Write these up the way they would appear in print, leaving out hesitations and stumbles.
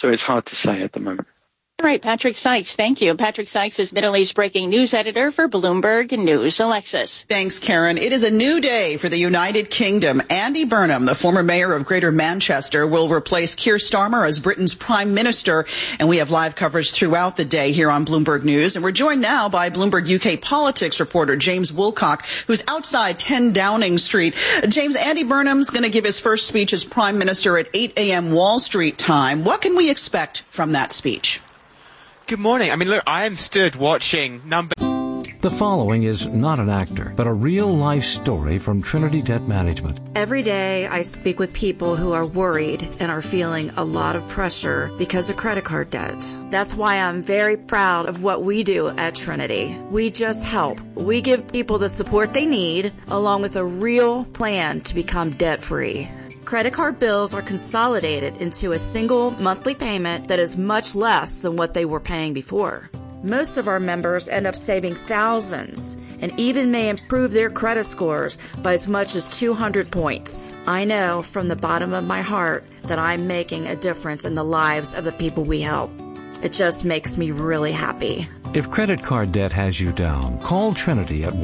So it's hard to say at the moment. All right, Patrick Sykes, thank you. Patrick Sykes is Middle East breaking news editor for Bloomberg News. Alexis. Thanks, Karen. It is a new day for the United Kingdom. Andy Burnham, the former mayor of Greater Manchester, will replace Keir Starmer as Britain's prime minister. And we have live coverage throughout the day here on Bloomberg News. And we're joined now by Bloomberg UK politics reporter James Woolcock, who's outside 10 Downing Street. James, Andy Burnham's going to give his first speech as prime minister at 8 a.m. Wall Street time. What can we expect from that speech? Good morning. I mean, look, I am stood watching The following is not an actor, but a real-life story from Trinity Debt Management. Every day I speak with people who are worried and are feeling a lot of pressure because of credit card debt. That's why I'm very proud of what we do at Trinity. We just help. We give people the support they need, along with a real plan to become debt-free. Credit card bills are consolidated into a single monthly payment that is much less than what they were paying before. Most of our members end up saving thousands and even may improve their credit scores by as much as 200 points. I know from the bottom of my heart that I'm making a difference in the lives of the people we help. It just makes me really happy. If credit card debt has you down, call Trinity at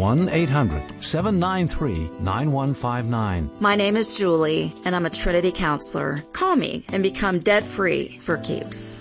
1-800-793-9159. My name is Julie, and I'm a Trinity counselor. Call me and become debt-free for keeps.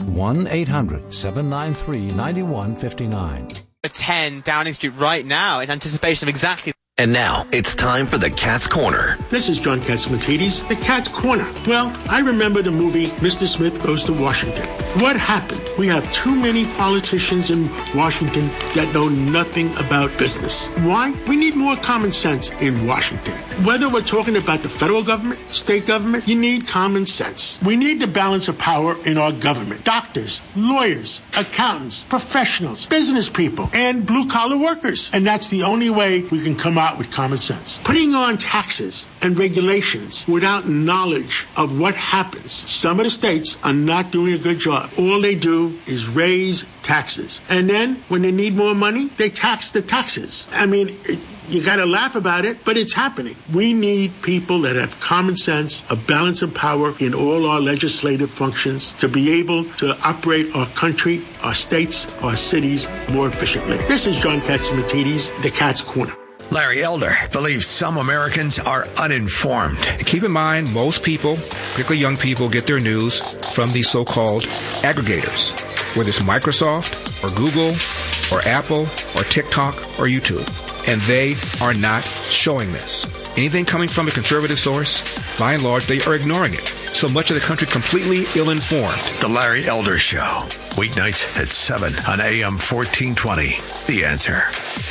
1-800-793-9159. 10 Downing Street right now in anticipation of exactly. And now, it's time for the Cat's Corner. This is John Catsimatidis, the Cat's Corner. Well, I remember the movie Mr. Smith Goes to Washington. What happened? We have too many politicians in Washington that know nothing about business. Why? We need more common sense in Washington. Whether we're talking about the federal government, state government, you need common sense. We need the balance of power in our government. Doctors, lawyers, accountants, professionals, business people, and blue-collar workers. And that's the only way we can come out with common sense. Putting on taxes and regulations without knowledge of what happens. Some of the states are not doing a good job. All they do is raise taxes. And then when they need more money, they tax the taxes. I mean, you got to laugh about it, but it's happening. We need people that have common sense, a balance of power in all our legislative functions to be able to operate our country, our states, our cities more efficiently. This is John Catsimatidis, the Cat's Corner. Larry Elder believes some Americans are uninformed. Keep in mind, most people, particularly young people, get their news from these so-called aggregators, whether it's Microsoft or Google or Apple or TikTok or YouTube. And they are not showing this. Anything coming from a conservative source, by and large, they are ignoring it. So much of the country completely ill-informed. The Larry Elder Show, weeknights at 7 on AM 1420. The Answer.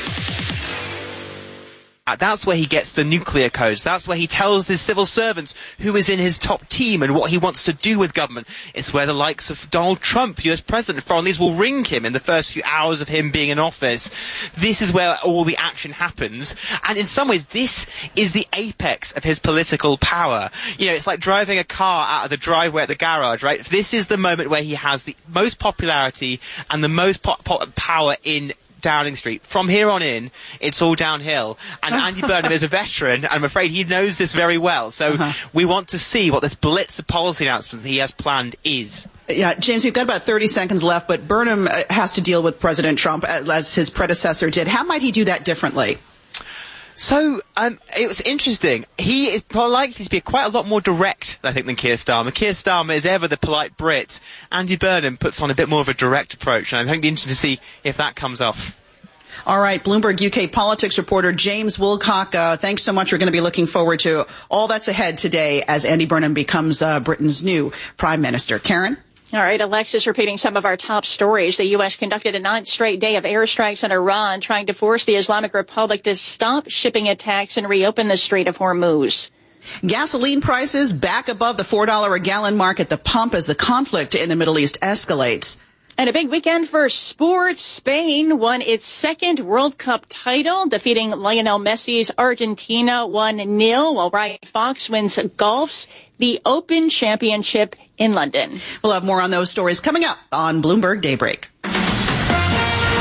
That's where he gets the nuclear codes. That's where he tells his civil servants who is in his top team and what he wants to do with government. It's where the likes of Donald Trump, US President, foreign leaders will ring him in the first few hours of him being in office. This is where all the action happens. And in some ways, this is the apex of his political power. You know, it's like driving a car out of the driveway at the garage, right? This is the moment where he has the most popularity and the most power in Downing Street. From here on in, it's all downhill. And Andy Burnham is a veteran. I'm afraid he knows this very well. So we want to see what this blitz of policy announcement that he has planned is. Yeah, James, we've got about 30 seconds left, but Burnham has to deal with President Trump as his predecessor did. How might he do that differently? So, it was interesting. He is likely to be quite a lot more direct, I think, than Keir Starmer. Keir Starmer is ever the polite Brit. Andy Burnham puts on a bit more of a direct approach, and I think it'd be interesting to see if that comes off. All right, Bloomberg UK politics reporter James Woolcock, thanks so much. We're going to be looking forward to all that's ahead today as Andy Burnham becomes Britain's new prime minister. Karen? All right, Alexis repeating some of our top stories. The U.S. conducted a 9th straight day of airstrikes on Iran, trying to force the Islamic Republic to stop shipping attacks and reopen the Strait of Hormuz. Gasoline prices back above the $4 a gallon mark at the pump as the conflict in the Middle East escalates. And a big weekend for sports. Spain won its second World Cup title, defeating Lionel Messi's Argentina 1-0, while Ryan Fox wins golf's the Open Championship in London. We'll have more on those stories coming up on Bloomberg Daybreak.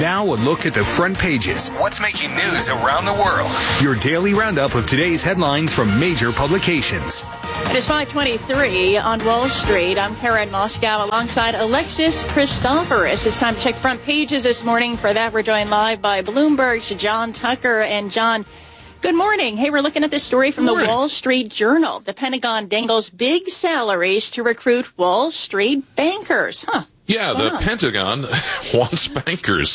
Now a look at the front pages. What's making news around the world? Your daily roundup of today's headlines from major publications. It is 5:23 on Wall Street. I'm Karen Moscow alongside Alexis Christoforous. It's time to check front pages this morning. For that, we're joined live by Bloomberg's John Tucker. And John, good morning. Hey, we're looking at this story from the Wall Street Journal. The Pentagon dangles big salaries to recruit Wall Street bankers. Yeah, the Pentagon wants bankers.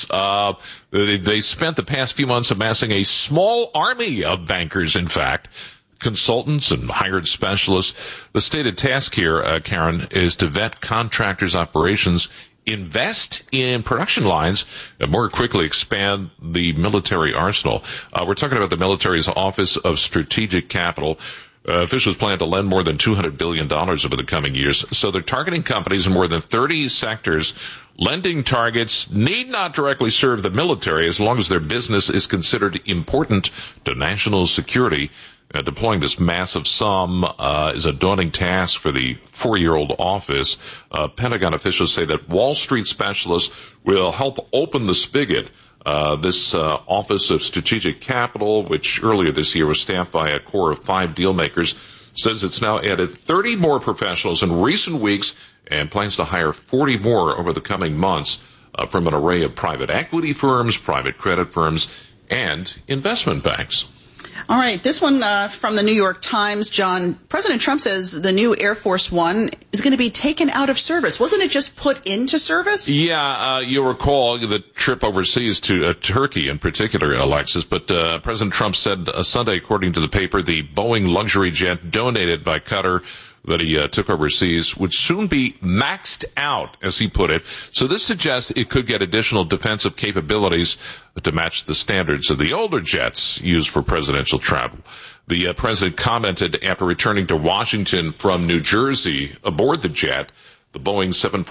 They spent the past few months amassing a small army of bankers, in fact. Consultants and hired specialists. The stated task here, Karen, is to vet contractors' operations, invest in production lines, and more quickly expand the military arsenal. We're talking about the military's Office of Strategic Capital. Officials plan to lend more than $200 billion over the coming years. So they're targeting companies in more than 30 sectors. Lending targets need not directly serve the military as long as their business is considered important to national security. Deploying this massive sum is a daunting task for the 4-year-old office. Pentagon officials say that Wall Street specialists will help open the spigot. This Office of Strategic Capital, which earlier this year was staffed by a core of 5 deal makers, says it's now added 30 more professionals in recent weeks and plans to hire 40 more over the coming months from an array of private equity firms, private credit firms, and investment banks. All right, this one from the New York Times, John. President Trump says the new Air Force One is going to be taken out of service. Wasn't it just put into service? Yeah, you'll recall the trip overseas to Turkey in particular, Alexis. But President Trump said Sunday, according to the paper, the Boeing luxury jet donated by Qatar that he took overseas would soon be maxed out, as he put it. So this suggests it could get additional defensive capabilities to match the standards of the older jets used for presidential travel. The president commented after returning to Washington from New Jersey aboard the jet, the Boeing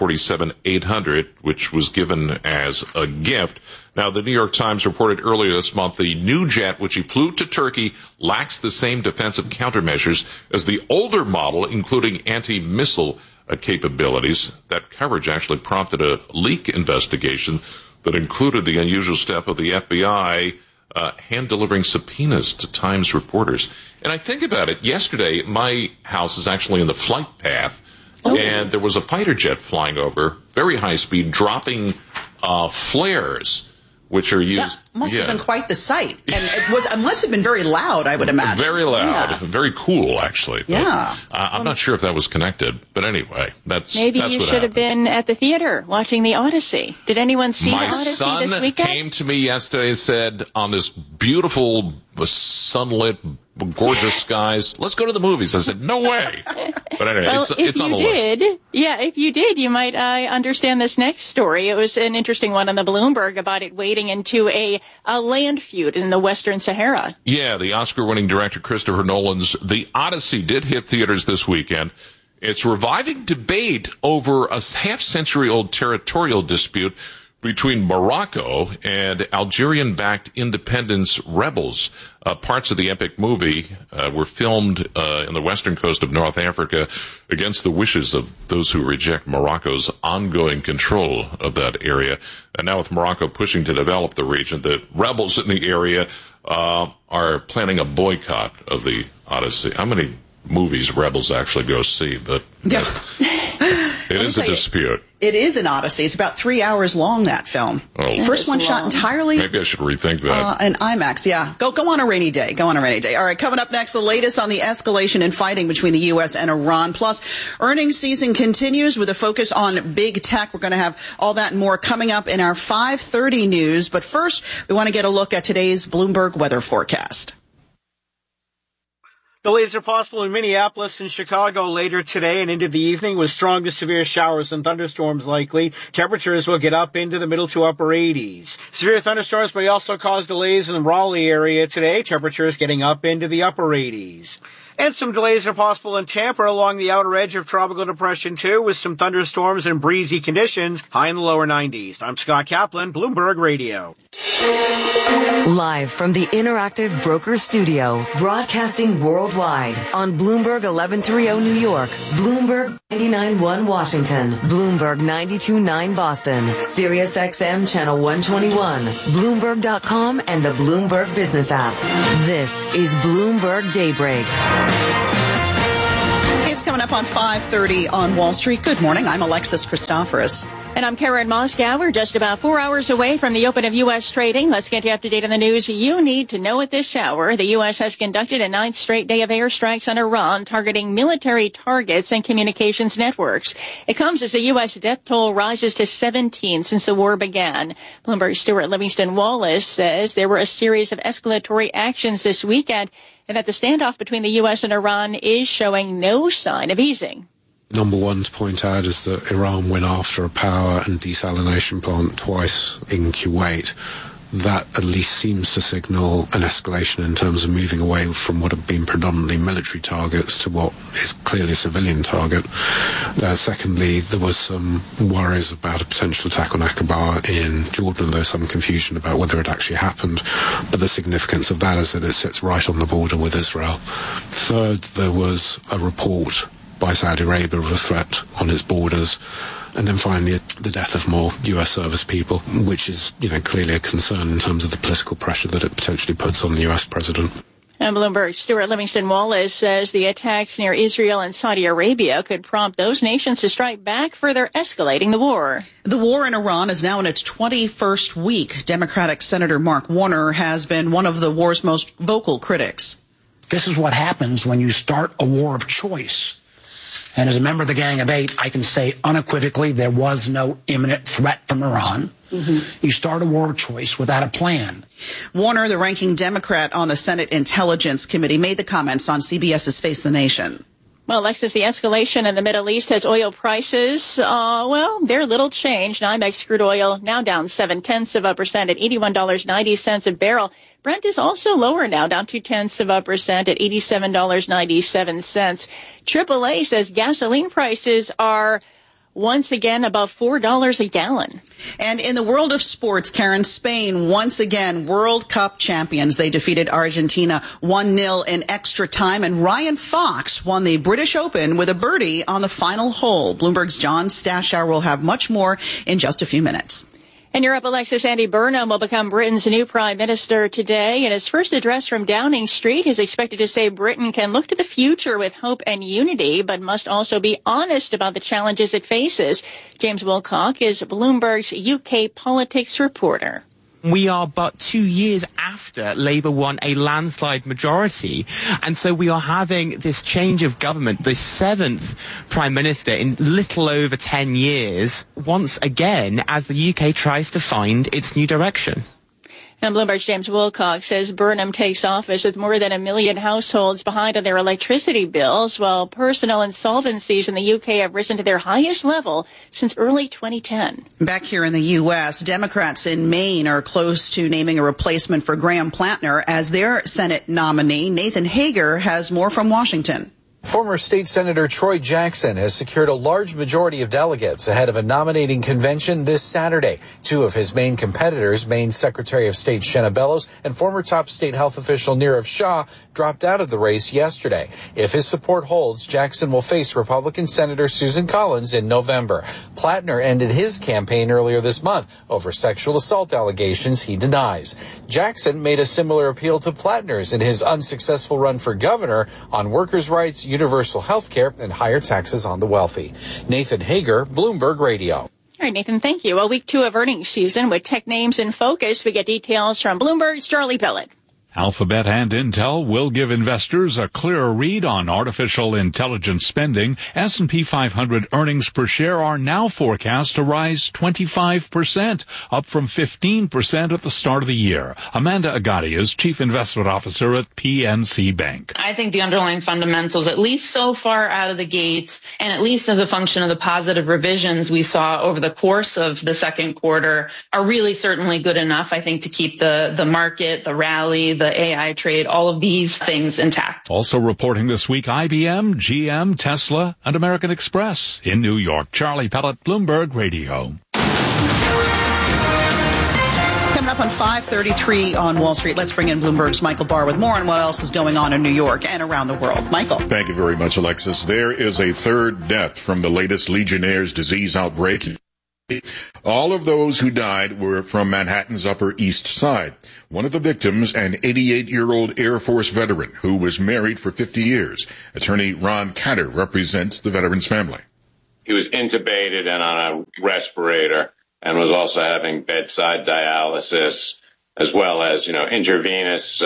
747-800, which was given as a gift. Now, the New York Times reported earlier this month the new jet, which he flew to Turkey, lacks the same defensive countermeasures as the older model, including anti-missile capabilities. That coverage actually prompted a leak investigation that included the unusual step of the FBI hand-delivering subpoenas to Times reporters. And I think about it, yesterday, my house is actually in the flight path, and there was a fighter jet flying over, very high speed, dropping flares, which are used. That must have been quite the sight. And it must have been very loud, I would imagine. Very loud. Yeah. Very cool, actually. But yeah. I'm not sure if that was connected. But anyway, Maybe that's you what should have been at the theater watching the Odyssey. Did anyone see the Odyssey this weekend? My son came to me yesterday and said, on this beautiful sunlit, gorgeous skies, let's go to the movies. I said, no way. But anyway, well, it's on the list. If you did, you might understand this next story. It was an interesting one on the Bloomberg about it wading into a land feud in the Western Sahara. Yeah, the Oscar-winning director Christopher Nolan's The Odyssey did hit theaters this weekend. It's reviving debate over a half-century-old territorial dispute between Morocco and Algerian-backed independence rebels. Parts of the epic movie were filmed in the western coast of North Africa against the wishes of those who reject Morocco's ongoing control of that area. And now with Morocco pushing to develop the region, the rebels in the area are planning a boycott of the Odyssey. How many movies rebels actually go see? But it is a dispute. It is an Odyssey. It's about 3 hours long, that film. Oh. First one shot entirely. Maybe I should rethink that. An IMAX, yeah. Go on a rainy day. All right, coming up next, the latest on the escalation in fighting between the U.S. and Iran. Plus, earnings season continues with a focus on big tech. We're going to have all that and more coming up in our 5:30 news. But first, we want to get a look at today's Bloomberg weather forecast. Delays are possible in Minneapolis and Chicago later today and into the evening with strong to severe showers and thunderstorms likely. Temperatures will get up into the middle to upper 80s. Severe thunderstorms may also cause delays in the Raleigh area today. Temperatures getting up into the upper 80s. And some delays are possible in Tampa along the outer edge of Tropical Depression 2 with some thunderstorms and breezy conditions, high in the lower 90s. I'm Scott Kaplan, Bloomberg Radio. Live from the Interactive Broker Studio, broadcasting worldwide. worldwide on Bloomberg 1130 New York, Bloomberg 99.1 Washington, Bloomberg 92.9 Boston, Sirius XM Channel 121, Bloomberg.com, and the Bloomberg Business app. This is Bloomberg Daybreak. It's coming up on 5:30 on Wall Street. Good morning. I'm Alexis Christoforous. And I'm Karen Moscow. We're just about 4 hours away from the open of U.S. trading. Let's get you up to date on the news you need to know at this hour. The U.S. has conducted a 9th straight day of airstrikes on Iran, targeting military targets and communications networks. It comes as the U.S. death toll rises to 17 since the war began. Bloomberg's Stuart Livingston Wallace says there were a series of escalatory actions this weekend, and that the standoff between the U.S. and Iran is showing no sign of easing. Number one to point out is that Iran went after a power and desalination plant twice in Kuwait. That at least seems to signal an escalation in terms of moving away from what have been predominantly military targets to what is clearly a civilian target. Secondly, there was some worries about a potential attack on Aqaba in Jordan. There's some confusion about whether it actually happened, but the significance of that is that it sits right on the border with Israel. Third, there was a report by Saudi Arabia of a threat on its borders. And then finally, the death of more U.S. service people, which is, clearly a concern in terms of the political pressure that it potentially puts on the U.S. president. And Bloomberg's Stuart Livingston Wallace says the attacks near Israel and Saudi Arabia could prompt those nations to strike back, further escalating the war. The war in Iran is now in its 21st week. Democratic Senator Mark Warner has been one of the war's most vocal critics. This is what happens when you start a war of choice. And as a member of the Gang of Eight, I can say unequivocally there was no imminent threat from Iran. You start a war of choice without a plan. Warner, the ranking Democrat on the Senate Intelligence Committee, made the comments on CBS's Face the Nation. Well, Alexis, the escalation in the Middle East has oil prices, they're little changed. NYMEX crude oil now down 0.7% at $81.90 a barrel. Brent is also lower now, down 0.2% at $87.97. AAA says gasoline prices are once again above $4 a gallon. And in the world of sports, Karen, Spain once again World Cup champions. They defeated Argentina 1-0 in extra time, and Ryan Fox won the British Open with a birdie on the final hole. Bloomberg's John Stashower will have much more in just a few minutes. In Europe, Alexis, Andy Burnham will become Britain's new prime minister today. In his first address from Downing Street, he's expected to say Britain can look to the future with hope and unity, but must also be honest about the challenges it faces. James Wilcock is Bloomberg's UK politics reporter. We are but 2 years after Labour won a landslide majority, and so we are having this change of government, the 7th Prime Minister in little over 10 years, once again as the UK tries to find its new direction. And Bloomberg's James Wilcock says Burnham takes office with more than 1 million households behind on their electricity bills, while personal insolvencies in the UK have risen to their highest level since early 2010. Back here in the U.S., Democrats in Maine are close to naming a replacement for Graham Plantner as their Senate nominee. Nathan Hager has more from Washington. Former State Senator Troy Jackson has secured a large majority of delegates ahead of a nominating convention this Saturday. Two of his main competitors, Maine Secretary of State Shenna Bellows and former top state health official Nirav Shah, dropped out of the race yesterday. If his support holds, Jackson will face Republican Senator Susan Collins in November. Plattner ended his campaign earlier this month over sexual assault allegations he denies. Jackson made a similar appeal to Plattner's in his unsuccessful run for governor on workers' rights, universal health care, and higher taxes on the wealthy. Nathan Hager, Bloomberg Radio. All right, Nathan, thank you. Well, week 2 of earnings season with tech names in focus. We get details from Bloomberg's Charlie Pellet. Alphabet and Intel will give investors a clearer read on artificial intelligence spending. S&P 500 earnings per share are now forecast to rise 25%, up from 15% at the start of the year. Amanda Agati is Chief Investment Officer at PNC Bank. I think the underlying fundamentals, at least so far out of the gates, and at least as a function of the positive revisions we saw over the course of the second quarter, are really certainly good enough, I think, to keep the market, the rally, the AI trade, all of these things intact. Also reporting this week, IBM, GM, Tesla, and American Express. In New York, Charlie Pellet, Bloomberg Radio. Coming up on 5:33 on Wall Street, let's bring in Bloomberg's Michael Barr with more on what else is going on in New York and around the world. Michael. Thank you very much, Alexis. There is a third death from the latest Legionnaire's disease outbreak. All of those who died were from Manhattan's Upper East Side. One of the victims, an 88-year-old Air Force veteran who was married for 50 years. Attorney Ron Catter represents the veteran's family. He was intubated and on a respirator and was also having bedside dialysis, as well as, intravenous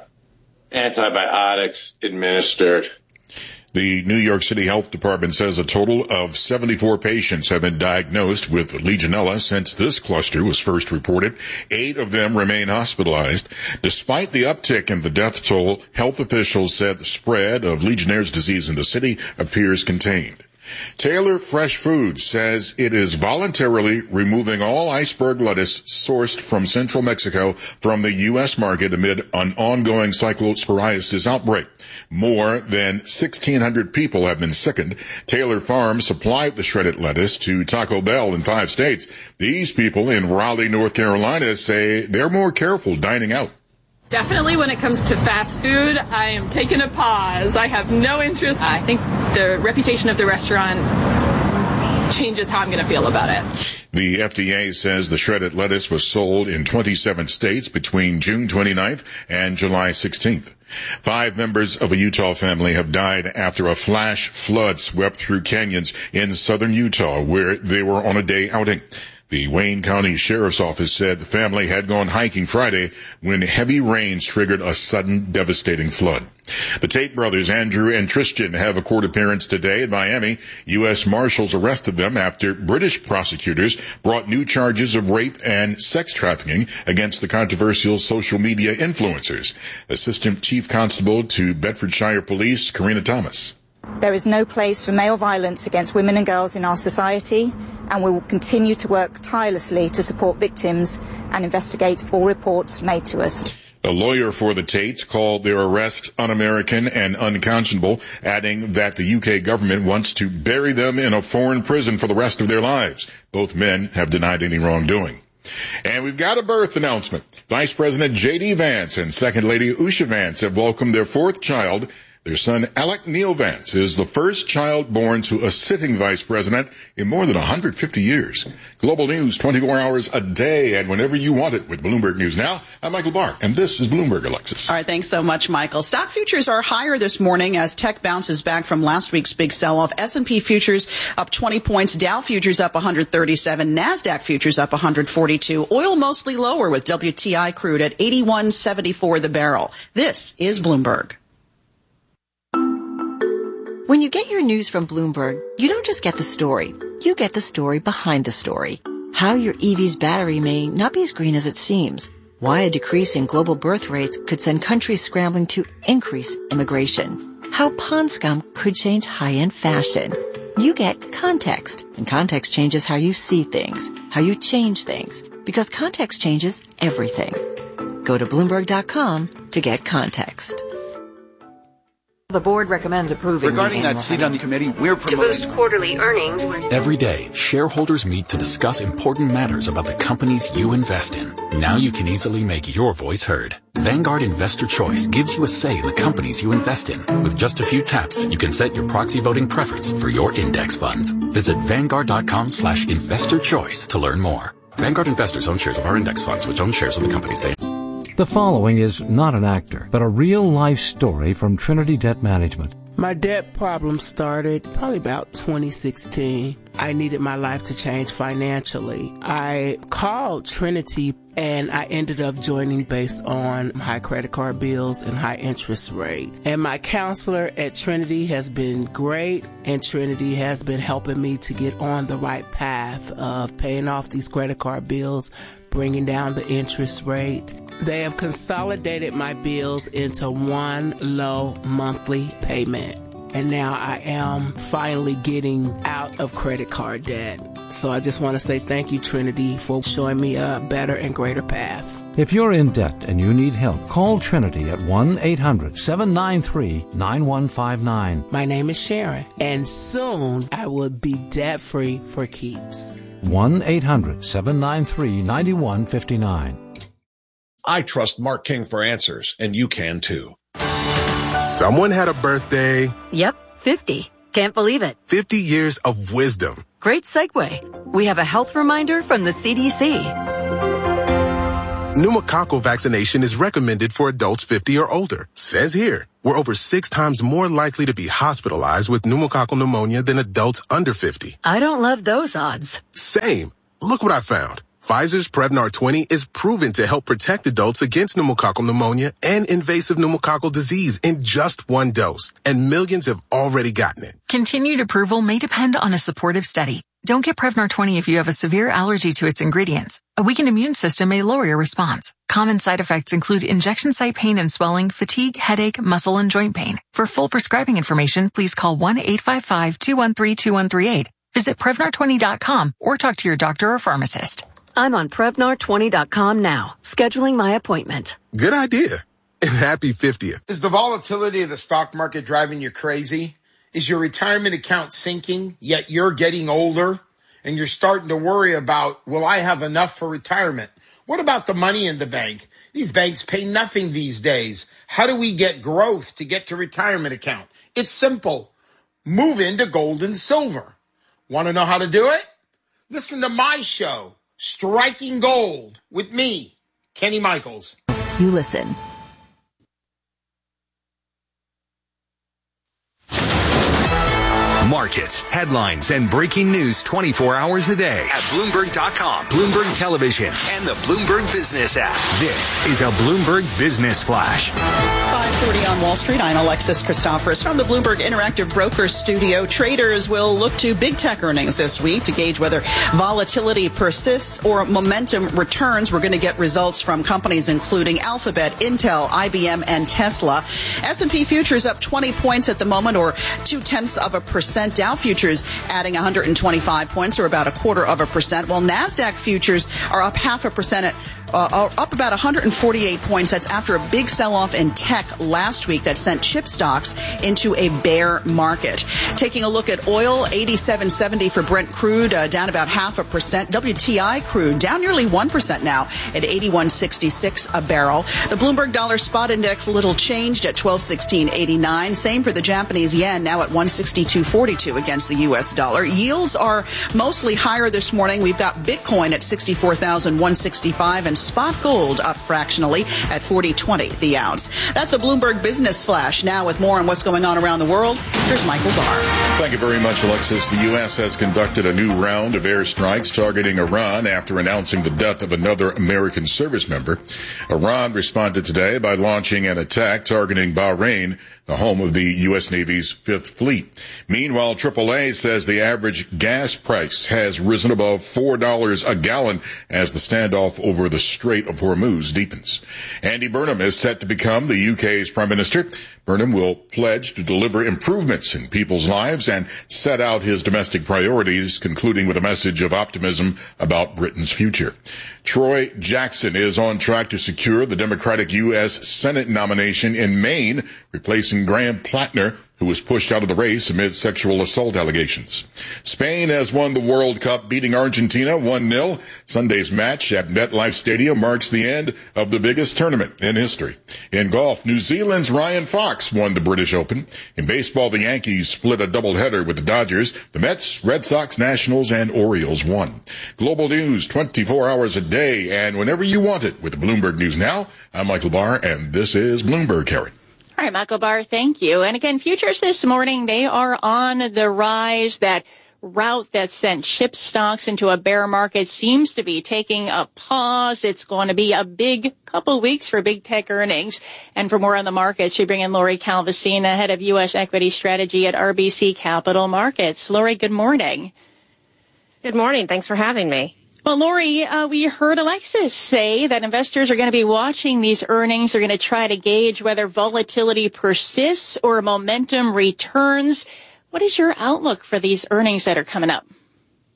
antibiotics administered. The New York City Health Department says a total of 74 patients have been diagnosed with Legionella since this cluster was first reported. 8 of them remain hospitalized. Despite the uptick in the death toll, health officials said the spread of Legionnaire's disease in the city appears contained. Taylor Fresh Foods says it is voluntarily removing all iceberg lettuce sourced from central Mexico from the U.S. market amid an ongoing cyclosporiasis outbreak. More than 1,600 people have been sickened. Taylor Farms supplied the shredded lettuce to Taco Bell in 5 states. These people in Raleigh, North Carolina say they're more careful dining out. Definitely when it comes to fast food, I am taking a pause. I have no interest. I think the reputation of the restaurant changes how I'm going to feel about it. The FDA says the shredded lettuce was sold in 27 states between June 29th and July 16th. 5 members of a Utah family have died after a flash flood swept through canyons in southern Utah where they were on a day outing. The Wayne County Sheriff's Office said the family had gone hiking Friday when heavy rains triggered a sudden, devastating flood. The Tate brothers, Andrew and Tristan, have a court appearance today in Miami. U.S. Marshals arrested them after British prosecutors brought new charges of rape and sex trafficking against the controversial social media influencers. Assistant Chief Constable to Bedfordshire Police, Karina Thomas. There is no place for male violence against women and girls in our society, and we will continue to work tirelessly to support victims and investigate all reports made to us. A lawyer for the Tates called their arrest un-American and unconscionable, adding that the UK government wants to bury them in a foreign prison for the rest of their lives. Both men have denied any wrongdoing. And we've got a birth announcement. Vice President J.D. Vance and Second Lady Usha Vance have welcomed their 4th child. Their son, Alec Neil Vance, is the first child born to a sitting vice president in more than 150 years. Global news 24 hours a day and whenever you want it with Bloomberg News Now. I'm Michael Barr, and this is Bloomberg, Alexis. All right, thanks so much, Michael. Stock futures are higher this morning as tech bounces back from last week's big sell-off. S&P futures up 20 points, Dow futures up 137, NASDAQ futures up 142. Oil mostly lower with WTI crude at $81.74 the barrel. This is Bloomberg. When you get your news from Bloomberg, you don't just get the story. You get the story behind the story. How your EV's battery may not be as green as it seems. Why a decrease in global birth rates could send countries scrambling to increase immigration. How pond scum could change high-end fashion. You get context, and context changes how you see things, how you change things, because context changes everything. Go to Bloomberg.com to get context. The board recommends approving regarding that seat on the committee, we're promoting to boost quarterly earnings. Every day, shareholders meet to discuss important matters about the companies you invest in. Now you can easily make your voice heard. Vanguard Investor Choice gives you a say in the companies you invest in. With just a few taps, you can set your proxy voting preference for your index funds. Visit Vanguard.com/investor choice to learn more. Vanguard investors own shares of our index funds, which own shares of the companies they. The following is not an actor, but a real-life story from Trinity Debt Management. My debt problem started probably about 2016. I needed my life to change financially. I called Trinity and I ended up joining based on high credit card bills and high interest rate. And my counselor at Trinity has been great, and Trinity has been helping me to get on the right path of paying off these credit card bills, bringing down the interest rate. They have consolidated my bills into one low monthly payment. And now I am finally getting out of credit card debt. So I just want to say thank you, Trinity, for showing me a better and greater path. If you're in debt and you need help, call Trinity at 1-800-793-9159. My name is Sharon, and soon I will be debt-free for keeps. 1-800-793-9159. I trust Mark King for answers, and you can too. Someone had a birthday. Yep, 50. Can't believe it. 50 years of wisdom. Great segue. We have a health reminder from the CDC. Pneumococcal vaccination is recommended for adults 50 or older. Says here, we're over 6 times more likely to be hospitalized with pneumococcal pneumonia than adults under 50. I don't love those odds. Same. Look what I found. Pfizer's Prevnar 20 is proven to help protect adults against pneumococcal pneumonia and invasive pneumococcal disease in just 1 dose. And millions have already gotten it. Continued approval may depend on a supportive study. Don't get Prevnar 20 if you have a severe allergy to its ingredients. A weakened immune system may lower your response. Common side effects include injection site pain and swelling, fatigue, headache, muscle, and joint pain. For full prescribing information, please call 1-855-213-2138. Visit Prevnar20.com or talk to your doctor or pharmacist. I'm on Prevnar20.com now, scheduling my appointment. Good idea. And happy 50th. Is the volatility of the stock market driving you crazy? Is your retirement account sinking, yet you're getting older? And you're starting to worry about, will I have enough for retirement? What about the money in the bank? These banks pay nothing these days. How do we get growth to get to retirement account? It's simple. Move into gold and silver. Want to know how to do it? Listen to my show, Striking Gold, with me, Kenny Michaels. You listen. Markets, headlines, and breaking news 24 hours a day at Bloomberg.com, Bloomberg Television, and the Bloomberg Business app. This is a Bloomberg Business Flash. 5:40 on Wall Street. I'm Alexis Christoforous from the Bloomberg Interactive Broker Studio. Traders will look to big tech earnings this week to gauge whether volatility persists or momentum returns. We're going to get results from companies including Alphabet, Intel, IBM, and Tesla. S&P futures up 20 points at the moment, or 0.2%. Dow futures adding 125 points, or about 0.25%, while NASDAQ futures are up 0.5%. Up about 148 points. That's after a big sell-off in tech last week that sent chip stocks into a bear market. Taking a look at oil, 87.70 for Brent crude, down about 0.5%. WTI crude down nearly 1% now at 81.66 a barrel. The Bloomberg Dollar Spot Index a little changed at 1216.89. Same for the Japanese yen, now at 162.42 against the U.S. dollar. Yields are mostly higher this morning. We've got Bitcoin at 64,165 and spot gold up fractionally at 40.20 the ounce. That's a Bloomberg Business Flash. Now with more on what's going on around the world, here's Michael Barr. Thank you very much, Alexis. The U.S. has conducted a new round of airstrikes targeting Iran after announcing the death of another American service member. Iran responded today by launching an attack targeting Bahrain, the home of the U.S. Navy's Fifth Fleet. Meanwhile, AAA says the average gas price has risen above $4 a gallon as the standoff over the Strait of Hormuz deepens. Andy Burnham is set to become the UK's Prime Minister. Burnham will pledge to deliver improvements in people's lives and set out his domestic priorities, concluding with a message of optimism about Britain's future. Troy Jackson is on track to secure the Democratic U.S. Senate nomination in Maine, replacing Graham Plattner, who was pushed out of the race amid sexual assault allegations. Spain has won the World Cup, beating Argentina 1-0. Sunday's match at MetLife Stadium marks the end of the biggest tournament in history. In golf, New Zealand's Ryan Fox won the British Open. In baseball, the Yankees split a doubleheader with the Dodgers. The Mets, Red Sox, Nationals, and Orioles won. Global news 24 hours a day and whenever you want it with the Bloomberg News Now. I'm Michael Barr, and this is Bloomberg, Karen. All right, Michael Barr, thank you. And again, futures this morning, they are on the rise. That route that sent chip stocks into a bear market seems to be taking a pause. It's going to be a big couple weeks for big tech earnings. And for more on the markets, we bring in Lori Calvasina, head of U.S. equity strategy at RBC Capital Markets. Lori, good morning. Good morning. Thanks for having me. Well, Lori, we heard Alexis say that investors are going to be watching these earnings. They're going to try to gauge whether volatility persists or momentum returns. What is your outlook for these earnings that are coming up?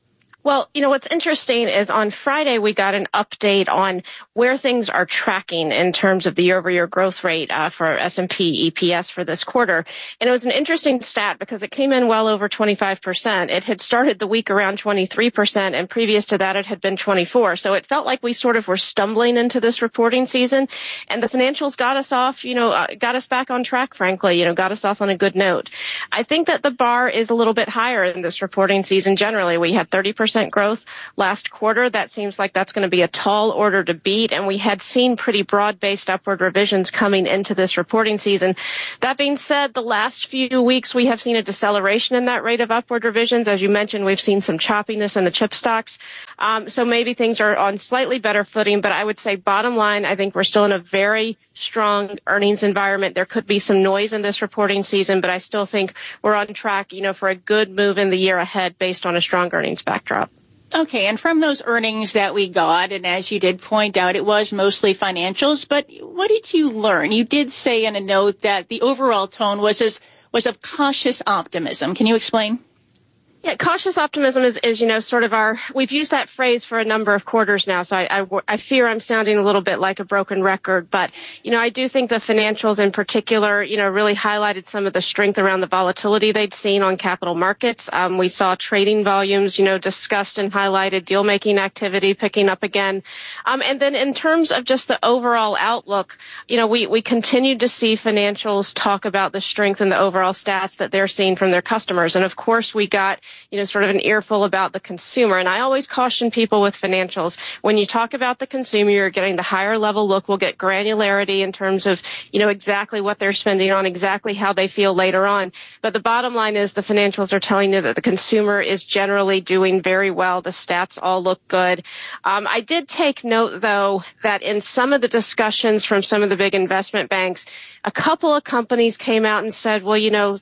Well, what's interesting is on Friday, we got an update on where things are tracking in terms of the year-over-year growth rate for S&P EPS for this quarter. And it was an interesting stat because it came in well over 25%. It had started the week around 23%, and previous to that, it had been 24%. So it felt like we sort of were stumbling into this reporting season, and the financials got us off, got us back on track, frankly, got us off on a good note. I think that the bar is a little bit higher in this reporting season generally. We had 30% growth last quarter. That seems like that's going to be a tall order to beat, and we had seen pretty broad-based upward revisions coming into this reporting season. That being said, the last few weeks we have seen a deceleration in that rate of upward revisions. As you mentioned, we've seen some choppiness in the chip stocks. So maybe things are on slightly better footing, but I would say bottom line, I think we're still in a very strong earnings environment. There could be some noise in this reporting season, but I still think we're on track, for a good move in the year ahead based on a strong earnings backdrop. Okay, and from those earnings that we got, and as you did point out, it was mostly financials, but what did you learn? You did say in a note that the overall tone was of cautious optimism. Can you explain? Yeah, cautious optimism is sort of we've used that phrase for a number of quarters now, so I fear I'm sounding a little bit like a broken record, but, I do think the financials in particular, really highlighted some of the strength around the volatility they'd seen on capital markets. We saw trading volumes, discussed and highlighted, deal-making activity picking up again. And then in terms of just the overall outlook, we continued to see financials talk about the strength and the overall stats that they're seeing from their customers. And of course, we got sort of an earful about the consumer. And I always caution people with financials, when you talk about the consumer, you're getting the higher level look. We'll get granularity in terms of, exactly what they're spending on, exactly how they feel later on. But the bottom line is the financials are telling you that the consumer is generally doing very well. The stats all look good. I did take note, though, that in some of the discussions from some of the big investment banks, a couple of companies came out and said, well,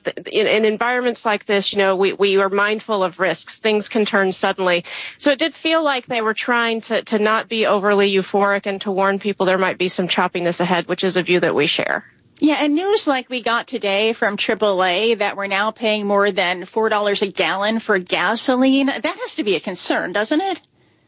in environments like this, we are mindful of risks. Things can turn suddenly. So it did feel like they were trying to not be overly euphoric and to warn people there might be some choppiness ahead, which is a view that we share. Yeah, and news like we got today from AAA that we're now paying more than $4 a gallon for gasoline, that has to be a concern, doesn't it?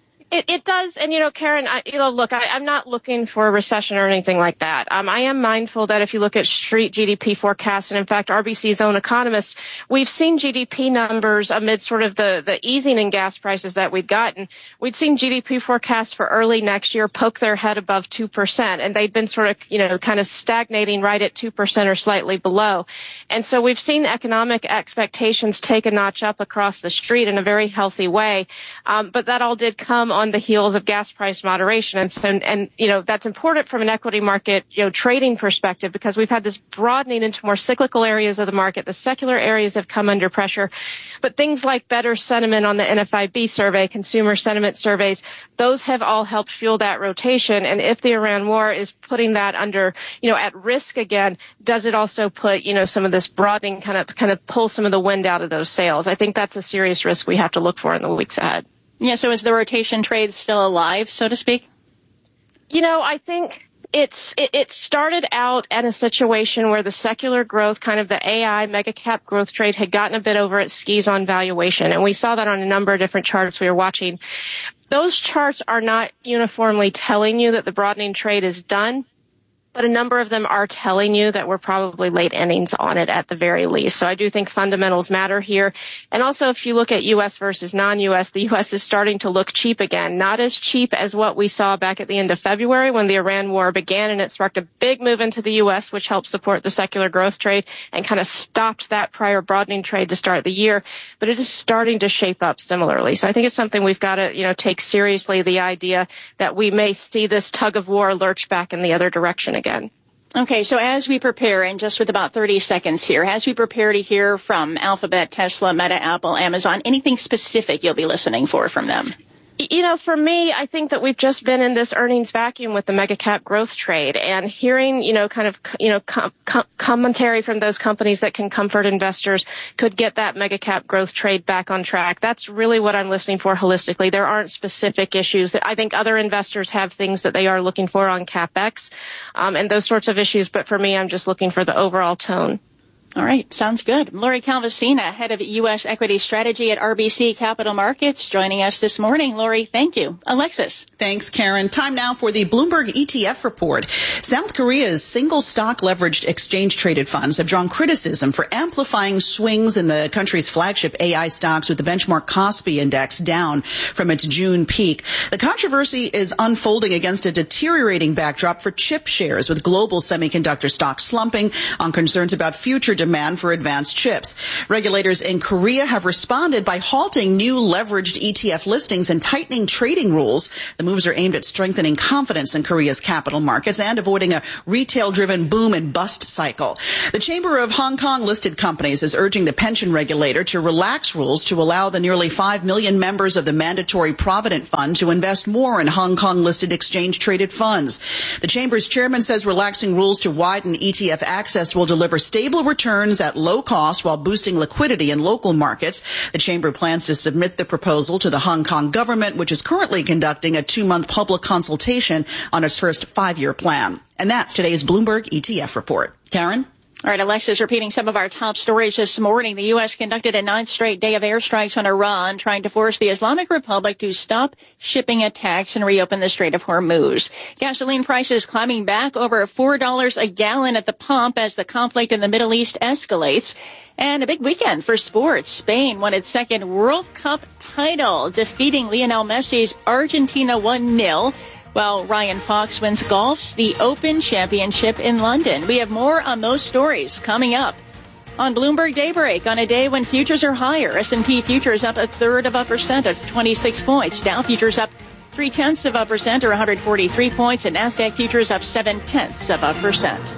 It does. And, Karen, I'm not looking for a recession or anything like that. I am mindful that if you look at street GDP forecasts, and in fact, RBC's own economists, we've seen GDP numbers amid sort of the easing in gas prices that we'd gotten. We'd seen GDP forecasts for early next year poke their head above 2%. And they've been sort of, kind of stagnating right at 2% or slightly below. And so we've seen economic expectations take a notch up across the street in a very healthy way. But that all did come on the heels of gas price moderation. And so, that's important from an equity market, trading perspective, because we've had this broadening into more cyclical areas of the market. The secular areas have come under pressure, but things like better sentiment on the NFIB survey, consumer sentiment surveys, those have all helped fuel that rotation. And if the Iran war is putting that under, at risk again, does it also put, some of this broadening kind of pull some of the wind out of those sails? I think that's a serious risk we have to look for in the weeks ahead. Yeah, so is the rotation trade still alive, so to speak? I think it started out at a situation where the secular growth, kind of the AI mega cap growth trade, had gotten a bit over its skis on valuation. And we saw that on a number of different charts we were watching. Those charts are not uniformly telling you that the broadening trade is done, but a number of them are telling you that we're probably late innings on it at the very least. So I do think fundamentals matter here. And also, if you look at U.S. versus non-U.S., the U.S. is starting to look cheap again. Not as cheap as what we saw back at the end of February when the Iran war began, and it sparked a big move into the U.S., which helped support the secular growth trade and kind of stopped that prior broadening trade to start the year. But it is starting to shape up similarly. So I think it's something we've got to, take seriously, the idea that we may see this tug of war lurch back in the other direction again. Okay, so as we prepare, and just with about 30 seconds here, as we prepare to hear from Alphabet, Tesla, Meta, Apple, Amazon, anything specific you'll be listening for from them? For me, I think that we've just been in this earnings vacuum with the mega cap growth trade, and hearing, commentary from those companies that can comfort investors could get that mega cap growth trade back on track. That's really what I'm listening for holistically. There aren't specific issues. I think other investors have things that they are looking for on CapEx, and those sorts of issues. But for me, I'm just looking for the overall tone. All right. Sounds good. Lori Calvasina, head of U.S. equity strategy at RBC Capital Markets, joining us this morning. Lori, thank you. Alexis. Thanks, Karen. Time now for the Bloomberg ETF report. South Korea's single stock leveraged exchange traded funds have drawn criticism for amplifying swings in the country's flagship AI stocks, with the benchmark Kospi index down from its June peak. The controversy is unfolding against a deteriorating backdrop for chip shares, with global semiconductor stocks slumping on concerns about future demand for advanced chips. Regulators in Korea have responded by halting new leveraged ETF listings and tightening trading rules. The moves are aimed at strengthening confidence in Korea's capital markets and avoiding a retail-driven boom and bust cycle. The Chamber of Hong Kong listed companies is urging the pension regulator to relax rules to allow the nearly 5 million members of the mandatory Provident Fund to invest more in Hong Kong listed exchange traded funds. The Chamber's chairman says relaxing rules to widen ETF access will deliver stable returns at low cost while boosting liquidity in local markets. The Chamber plans to submit the proposal to the Hong Kong government, which is currently conducting a 2-month public consultation on its first 5-year plan. And that's today's Bloomberg ETF report. Karen? All right, Alexis, repeating some of our top stories this morning. The U.S. conducted a 9th straight day of airstrikes on Iran, trying to force the Islamic Republic to stop shipping attacks and reopen the Strait of Hormuz. Gasoline prices climbing back over $4 a gallon at the pump as the conflict in the Middle East escalates. And a big weekend for sports. Spain won its second World Cup title, defeating Lionel Messi's Argentina 1-0. While Ryan Fox wins golf's The Open Championship in London. We have more on those stories coming up on Bloomberg Daybreak on a day when futures are higher. S&P futures up 0.33% at 26 points. Dow futures up 0.3% or 143 points. And NASDAQ futures up 0.7%.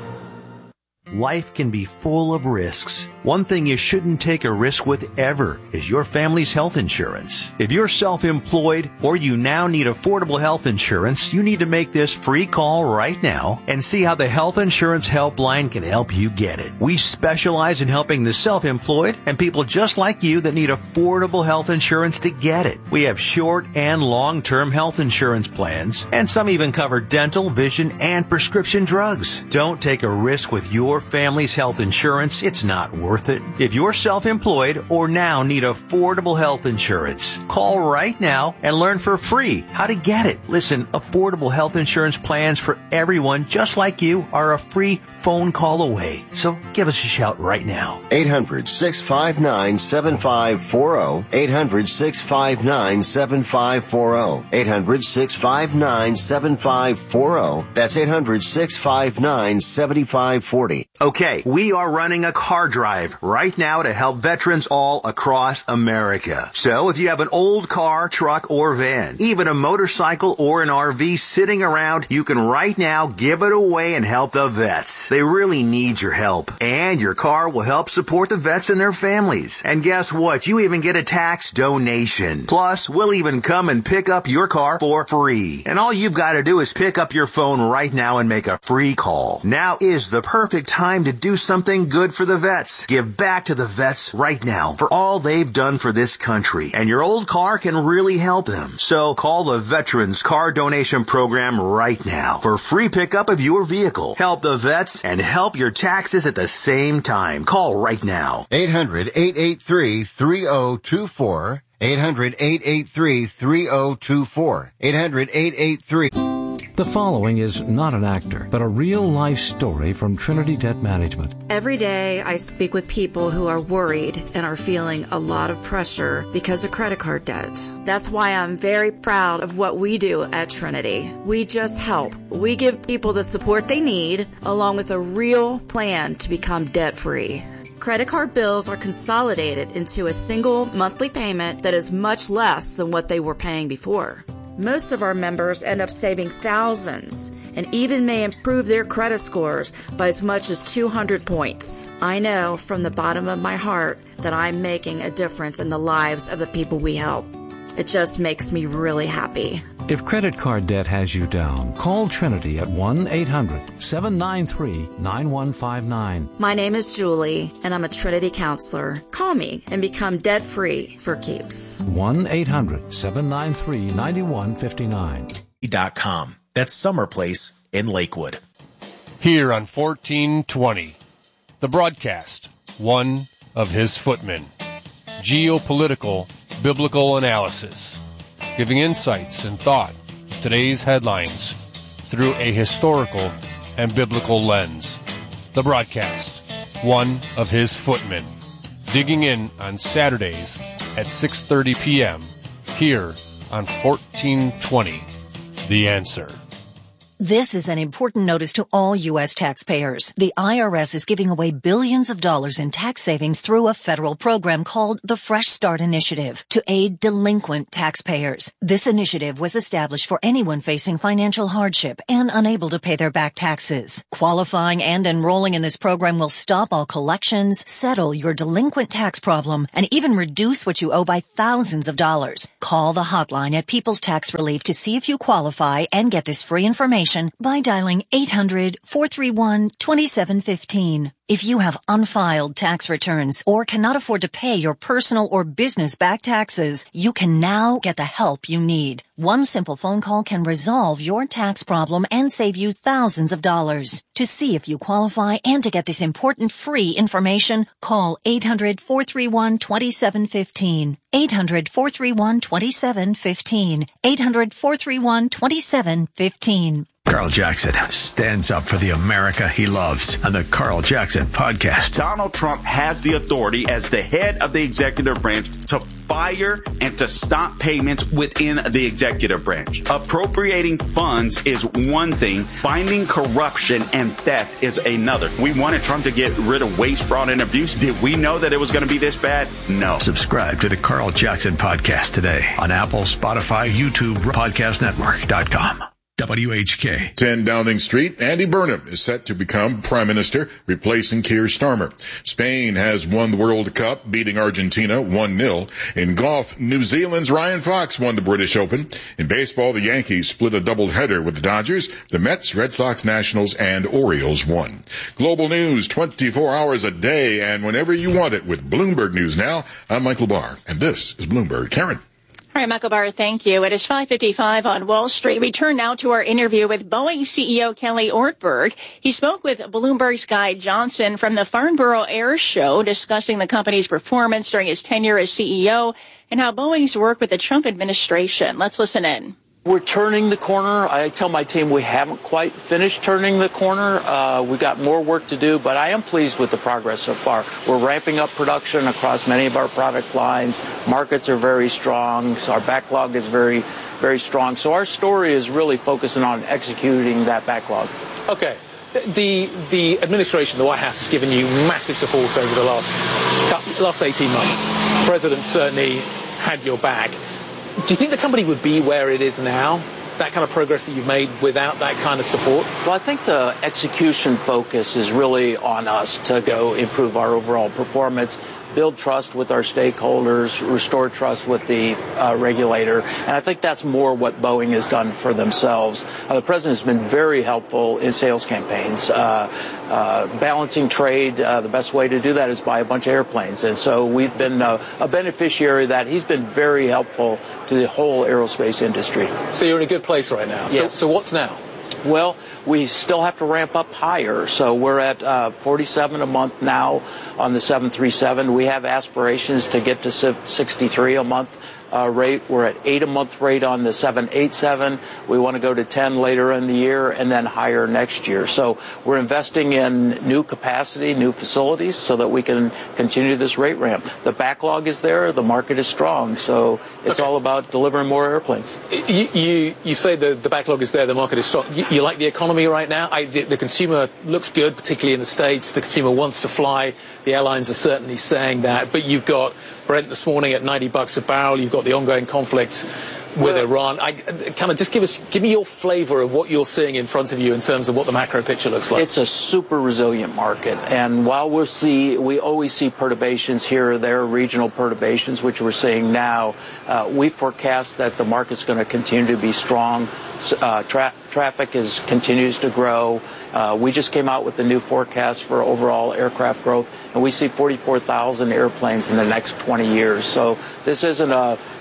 Life can be full of risks. One thing you shouldn't take a risk with ever is your family's health insurance. If you're self-employed or you now need affordable health insurance, you need to make this free call right now and see how the Health Insurance Helpline can help you get it. We specialize in helping the self-employed and people just like you that need affordable health insurance to get it. We have short and long-term health insurance plans, and some even cover dental, vision, and prescription drugs. Don't take a risk with your family's health insurance. It's not worth it. If you're self-employed or now need affordable health insurance, call right now and learn for free how to get it. Listen, affordable health insurance plans for everyone just like you are a free phone call away. So give us a shout right now. 800-659-7540. 800-659-7540. 800-659-7540. That's 800-659-7540. Okay, we are running a car drive right now to help veterans all across America. So if you have an old car, truck, or van, even a motorcycle or an RV sitting around, you can right now give it away and help the vets. They really need your help. And your car will help support the vets and their families. And guess what? You even get a tax donation. Plus, we'll even come and pick up your car for free. And all you've got to do is pick up your phone right now and make a free call. Now is the perfect time to do something good for the vets. Give back to the vets right now for all they've done for this country. And your old car can really help them. So call the Veterans Car Donation Program right now for free pickup of your vehicle. Help the vets and help your taxes at the same time. Call right now. 800-883-3024. 800-883-3024. 800-883. The following is not an actor, but a real-life story from Trinity Debt Management. Every day I speak with people who are worried and are feeling a lot of pressure because of credit card debt. That's why I'm very proud of what we do at Trinity. We just help. We give people the support they need, along with a real plan to become debt-free. Credit card bills are consolidated into a single monthly payment that is much less than what they were paying before. Most of our members end up saving thousands and even may improve their credit scores by as much as 200 points. I know from the bottom of my heart that I'm making a difference in the lives of the people we help. It just makes me really happy. If credit card debt has you down, call Trinity at 1-800-793-9159. My name is Julie, and I'm a Trinity counselor. Call me and become debt-free for keeps. 1-800-793-9159. That's Summer Place in Lakewood. Here on 1420, The Broadcast, one of his footmen. Geopolitical biblical analysis, giving insights and thought to today's headlines through a historical and biblical lens. The broadcast, one of his footmen, digging in on Saturdays at 6:30 p.m. here on 1420. The Answer. This is an important notice to all U.S. taxpayers. The IRS is giving away billions of dollars in tax savings through a federal program called the Fresh Start Initiative to aid delinquent taxpayers. This initiative was established for anyone facing financial hardship and unable to pay their back taxes. Qualifying and enrolling in this program will stop all collections, settle your delinquent tax problem, and even reduce what you owe by thousands of dollars. Call the hotline at People's Tax Relief to see if you qualify and get this free information by dialing 800-431-2715. If you have unfiled tax returns or cannot afford to pay your personal or business back taxes, you can now get the help you need. One simple phone call can resolve your tax problem and save you thousands of dollars. To see if you qualify and to get this important free information, call 800-431-2715. 800-431-2715. 800-431-2715. Carl Jackson stands up for the America he loves on the Carl Jackson Podcast. Donald Trump has the authority as the head of the executive branch to fire and to stop payments within the executive branch. Appropriating funds is one thing. Finding corruption and theft is another. We wanted Trump to get rid of waste, fraud, and abuse. Did we know that it was going to be this bad? No. Subscribe to the Carl Jackson Podcast today on Apple, Spotify, YouTube, podcastnetwork.com. WHK. 10 Downing Street, Andy Burnham is set to become Prime Minister, replacing Keir Starmer. Spain has won the World Cup, beating Argentina 1-0. In golf, New Zealand's Ryan Fox won the British Open. In baseball, the Yankees split a doubleheader with the Dodgers. The Mets, Red Sox, Nationals, and Orioles won. Global news 24 hours a day and whenever you want it with Bloomberg News Now. I'm Michael Barr, and this is Bloomberg. Karen. All right, Michael Barr, thank you. It is 5:55 on Wall Street. We turn now to our interview with Boeing CEO Kelly Ortberg. He spoke with Bloomberg's Guy Johnson from the Farnborough Air Show, discussing the company's performance during his tenure as CEO and how Boeing's worked with the Trump administration. Let's listen in. We're turning the corner. I tell my team we haven't quite finished turning the corner. We've got more work to do, but I am pleased with the progress so far. We're ramping up production across many of our product lines. Markets are very strong, so our backlog is very, very strong. So our story is really focusing on executing that backlog. Okay. The administration, the White House, has given you massive support over the last 18 months. The President certainly had your back. Do you think the company would be where it is now, that kind of progress that you've made, without that kind of support? Well, I think the execution focus is really on us to go improve our overall performance, build trust with our stakeholders, restore trust with the regulator. And I think that's more what Boeing has done for themselves. The president has been very helpful in sales campaigns. Balancing trade, the best way to do that is buy a bunch of airplanes. And so we've been a beneficiary of that. He's been very helpful to the whole aerospace industry. So you're in a good place right now. Yes. So what's now? Well, we still have to ramp up higher. So we're at 47 a month now on the 737. We have aspirations to get to 63 a month rate. We're at 8 a month rate on the 787. We want to go to 10 later in the year and then higher next year. So we're investing in new capacity, new facilities so that we can continue this rate ramp. The backlog is there. The market is strong. So it's all about delivering more airplanes. You say the backlog is there. The market is strong. You like the economy right now? The consumer looks good, particularly in the States. The consumer wants to fly. The airlines are certainly saying that. But you've got Brent this morning at $90 a barrel. You've got the ongoing conflict with Iran. Give me your flavor of what you're seeing in front of you in terms of what the macro picture looks like. It's a super resilient market, and while we always see perturbations here or there, regional perturbations, which we're seeing now, we forecast that the market's going to continue to be strong. Traffic continues to grow. We just came out with the new forecast for overall aircraft growth, and we see 44,000 airplanes in the next 20 years. So this isn't